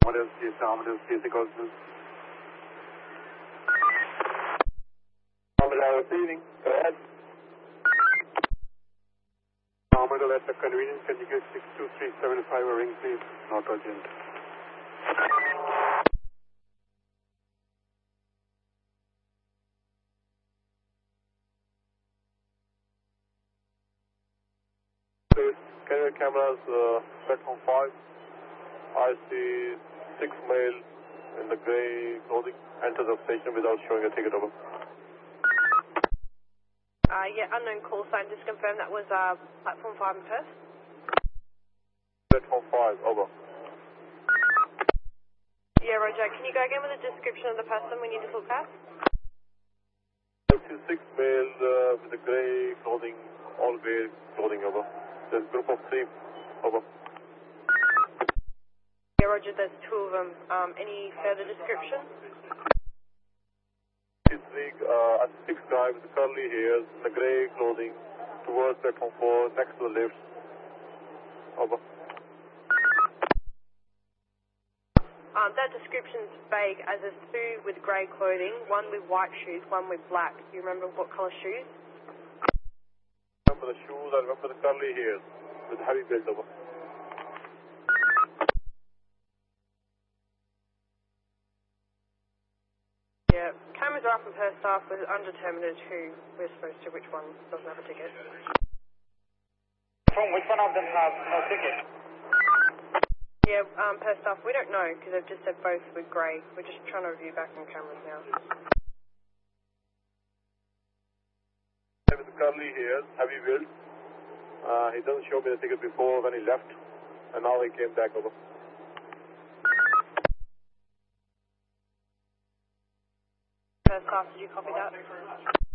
Amadeus CSA calls. Amadeus receiving. Go ahead. Amadeus at the convenience, can you get 62375 a ring, please? Not urgent. Carrier cameras, platform 5. I see 6 male in the grey clothing enter the station without showing a ticket over. Yeah, unknown call sign. Just confirm that was platform 5 in Perth. Platform 5, over. Yeah, Roger. Can you go again with a description of the person we need to look at? I see 6 male with the grey clothing, all grey clothing, over. There's a group of 3, over. Yeah, Roger. There's 2 of them. Any further description? It's a 6 guy with the curly hairs, the grey clothing, towards platform 4, next to the lift. Over. That description's vague, as there's 2 with grey clothing, 1 with white shoes, 1 with black. Do you remember what colour shoes? I remember the shoes, I remember the curly hairs with heavy belt, over. Yeah, cameras are up in Perth staff with undetermined as who we're supposed to, which one doesn't have a ticket. Which one of them have no ticket? Yeah, Perth staff, we don't know because they've just said both with grey. We're just trying to review back on cameras now. With the curly hairs, heavy build. He doesn't show me the ticket before when he left, and now he came back, over. Perth staff, did you copy that?